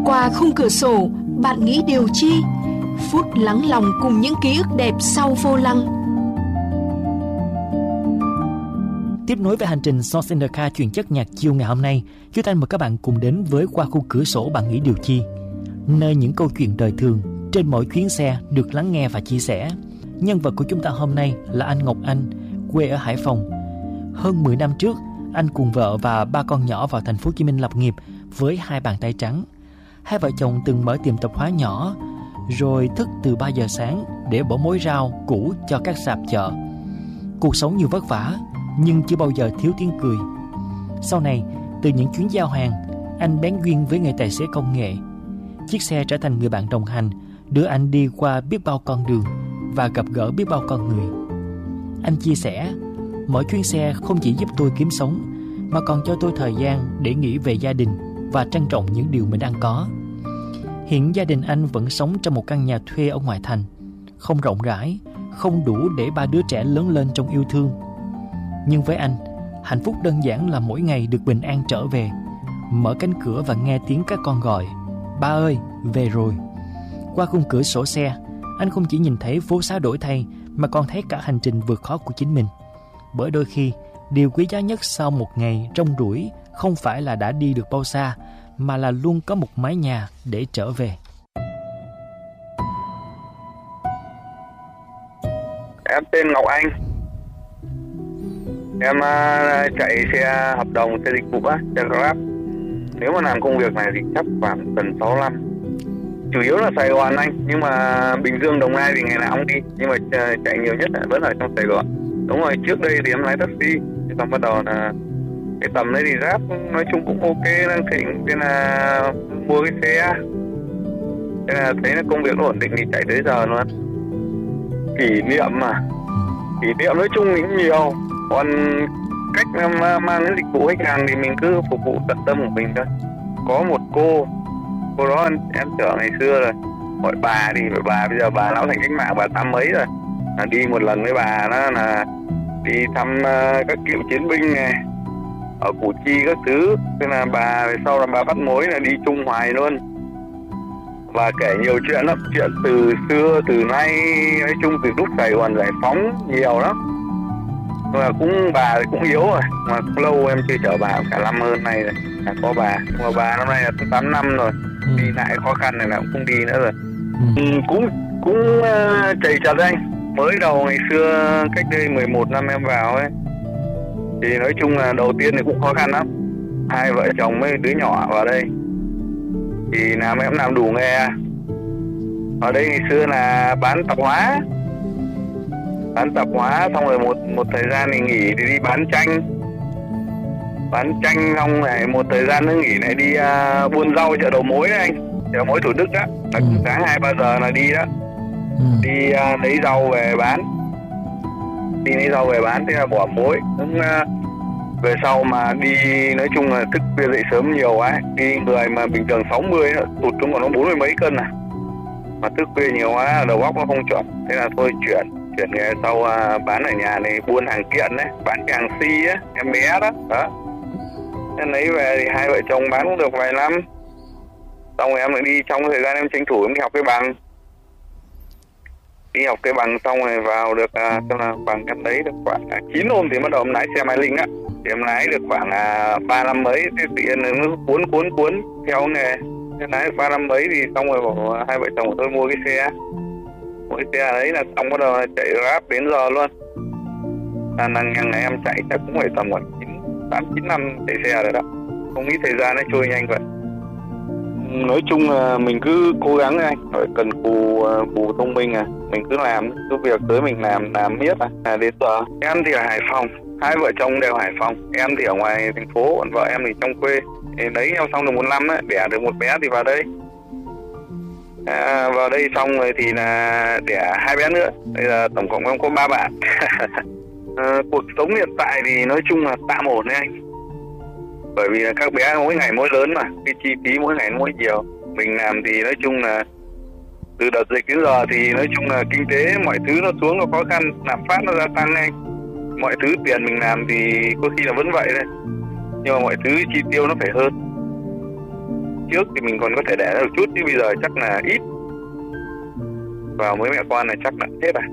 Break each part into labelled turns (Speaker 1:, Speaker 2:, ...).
Speaker 1: Qua khung cửa sổ, bạn nghĩ điều chi? Phút lắng lòng cùng những ký ức đẹp sau vô lăng.
Speaker 2: Tiếp nối với hành trình Songs in the Car chuyên chất nhạc chiều ngày hôm nay, chúng ta mời các bạn cùng đến với Qua khung cửa sổ bạn nghĩ điều chi, nơi những câu chuyện đời thường trên mỗi chuyến xe được lắng nghe và chia sẻ. Nhân vật của chúng ta hôm nay là anh Ngọc Anh, quê ở Hải Phòng. Hơn 10 năm trước, anh cùng vợ và 3 con nhỏ vào thành phố Hồ Chí Minh lập nghiệp với 2 bàn tay trắng. Hai vợ chồng từng mở tiệm tạp hóa nhỏ, rồi thức từ 3 giờ sáng để bỏ mối rau củ cho các sạp chợ. Cuộc sống nhiều vất vả, nhưng chưa bao giờ thiếu tiếng cười. Sau này, từ những chuyến giao hàng, anh bén duyên với nghề tài xế công nghệ. Chiếc xe trở thành người bạn đồng hành, đưa anh đi qua biết bao con đường và gặp gỡ biết bao con người. Anh chia sẻ, mỗi chuyến xe không chỉ giúp tôi kiếm sống, mà còn cho tôi thời gian để nghĩ về gia đình và trân trọng những điều mình đang có. Hiện gia đình anh vẫn sống trong một căn nhà thuê ở ngoại thành, không rộng rãi, không đủ để 3 đứa trẻ lớn lên trong yêu thương. Nhưng với anh, hạnh phúc đơn giản là mỗi ngày được bình an trở về, mở cánh cửa và nghe tiếng các con gọi, ba ơi, về rồi. Qua khung cửa sổ xe, anh không chỉ nhìn thấy phố xá đổi thay, mà còn thấy cả hành trình vượt khó của chính mình. Bởi đôi khi, điều quý giá nhất sau một ngày rong ruổi không phải là đã đi được bao xa, mà là luôn có một mái nhà để trở về.
Speaker 3: Em tên Ngọc Anh. Em chạy xe hợp đồng, xe dịch vụ xe Grab. Nếu mà làm công việc này thì chắc khoảng tầm 6 năm. Chủ yếu là Sài Gòn anh, nhưng mà Bình Dương, Đồng Nai thì ngày nào cũng đi. Nhưng mà chạy nhiều nhất vẫn ở trong Sài Gòn. Đúng rồi, trước đây thì em lái taxi, xong bắt đầu là cái tầm đấy thì Grab nói chung cũng ok, đang thịnh, thế là mua cái xe. Thế là thấy là công việc nó ổn định thì chạy tới giờ luôn. Kỷ niệm nói chung cũng nhiều. Còn cách em mang đến dịch vụ khách hàng thì mình cứ phục vụ tận tâm của mình thôi. Có một cô đó em chở ngày xưa rồi, gọi bà thì bà bây giờ bà lão thành cách mạng, bà 80 mấy rồi. Đi một lần với bà đó là đi thăm các cựu chiến binh này ở Củ Chi các thứ. Thế là bà về sau là bà bắt mối là đi chung hoài luôn, và kể nhiều chuyện lắm, chuyện từ xưa từ nay, nói chung từ lúc Sài Gòn giải phóng nhiều lắm. Mà cũng bà thì cũng yếu rồi, mà cũng lâu em chưa chở bà, cả năm hơn này rồi là có bà. Nhưng mà bà năm nay là 8 năm rồi, đi lại khó khăn này là cũng không đi nữa rồi. Cũng chạy chật anh. Mới đầu ngày xưa cách đây 11 năm em vào ấy, thì nói chung là đầu tiên thì cũng khó khăn lắm. Hai vợ chồng với đứa nhỏ vào đây thì em làm đủ nghề. Ở đây ngày xưa là bán tạp hóa, xong rồi một thời gian thì nghỉ thì đi bán chanh xong này một thời gian nữa nghỉ này đi buôn rau chợ đầu mối đấy anh, chợ đầu mối Thủ Đức đó, là sáng 2-3 giờ là đi đó, đi lấy rau về bán, thế là bỏ mối. Về sau mà đi nói chung là thức khuya dậy sớm nhiều quá, đi người mà bình thường 60 nữa, tụt xuống còn nó 40 mấy cân mà thức khuya nhiều quá đầu óc nó không chuẩn, thế là thôi chuyển nghề. Sau bán ở nhà này, buôn hàng kiện đấy, bán cái hàng xi á, em bé đó. Thế lấy về thì hai vợ chồng bán cũng được vài năm, xong rồi em lại đi, trong thời gian em tranh thủ em đi học cái bằng, xong rồi vào được cho là bằng em lấy được khoảng 9 hôm thì bắt đầu em lái xe Mai Linh á, thì em lái được khoảng 3 năm mấy, thì tự nhiên nó cuốn theo nghề. Em lái được 3 năm mấy thì xong rồi bảo hai vợ chồng của tôi mua cái xe đấy là xong, bắt đầu chạy Grab đến giờ luôn. Ngành này em chạy chắc cũng phải tầm khoảng 8-9 năm chạy xe rồi đó, không nghĩ thời gian nó trôi nhanh vậy. Nói chung là mình cứ cố gắng anh, cần cù thông minh mình cứ làm, cứ việc tới mình làm miết đến giờ. Em thì ở Hải Phòng, hai vợ chồng đều Hải Phòng, em thì ở ngoài thành phố, còn vợ em thì trong quê. Thì lấy nhau xong được 1 năm ấy, đẻ được một bé thì vào đây. Vào đây xong rồi thì là đẻ 2 bé nữa, bây giờ tổng cộng em có 3 bạn. Cuộc sống hiện tại thì nói chung là tạm ổn đấy anh, bởi vì là các bé mỗi ngày mỗi lớn mà cái chi phí mỗi ngày mỗi nhiều. Mình làm thì nói chung là từ đợt dịch đến giờ thì nói chung là kinh tế mọi thứ nó xuống, nó khó khăn, lạm phát nó gia tăng anh. Mọi thứ tiền mình làm thì có khi là vẫn vậy đấy, nhưng mà mọi thứ chi tiêu nó phải hơn. trước thì mình còn có thể để được chút, chứ bây giờ chắc là ít. Vào với mẹ con là chắc là hết à.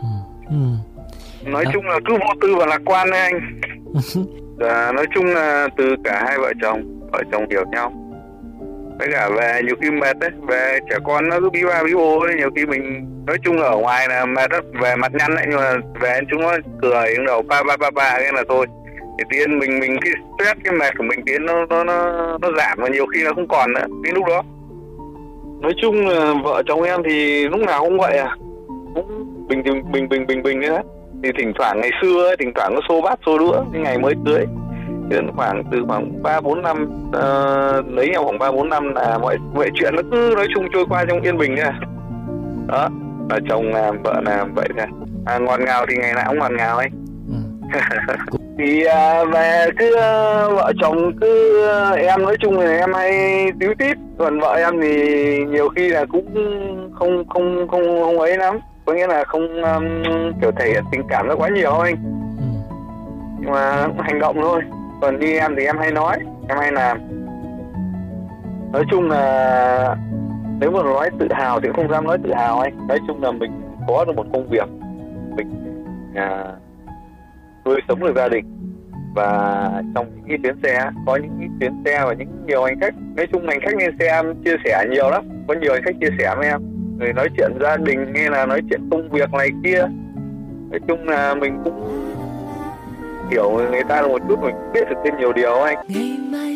Speaker 3: Nói chung là cứ vô tư và lạc quan đấy anh. Nói chung là từ cả hai vợ chồng hiểu nhau. Với cả về nhiều khi mệt đấy, về trẻ con nó cứ bí ba bí bô ấy, nhiều khi mình nói chung là ở ngoài là mệt đó, về mặt nhăn đấy, nhưng mà về chúng nó cười đứng đầu ba cái là thôi. Thì tiên mình cái stress, cái mệt của mình tiên nó giảm, và nhiều khi nó không còn nữa đến lúc đó. Nói chung là vợ chồng em thì lúc nào cũng vậy à, cũng bình đấy. Thì thỉnh thoảng ngày xưa ấy, thỉnh thoảng có xô bát xô đũa cái ngày mới cưới, từ khoảng 3-4 năm lấy nhau khoảng 3-4 năm là mọi chuyện nó cứ nói chung trôi qua trong yên bình nha. Đó, là chồng làm vợ làm vậy thôi. Ngọt ngào thì ngày nào cũng ngọt ngào ấy. Thì về cứ vợ chồng cứ em nói chung là em hay tíu tít, còn vợ em thì nhiều khi là cũng không ấy lắm, có nghĩa là không kiểu thể hiện tình cảm nó quá nhiều anh, nhưng mà hành động thôi. Còn như em thì em hay nói, em hay làm. Nói chung là nếu mà nói tự hào thì cũng không dám nói tự hào anh. Nói chung là mình có được một công việc, mình nuôi sống được gia đình, và trong những cái chuyến xe có những cái chuyến xe và những nhiều hành khách. Nói chung hành khách lên xe em chia sẻ nhiều lắm, có nhiều hành khách chia sẻ với em, người nói chuyện gia đình hay là nói chuyện công việc này kia. Nói chung là mình cũng hiểu người ta được một chút, mình biết được thêm nhiều điều anh.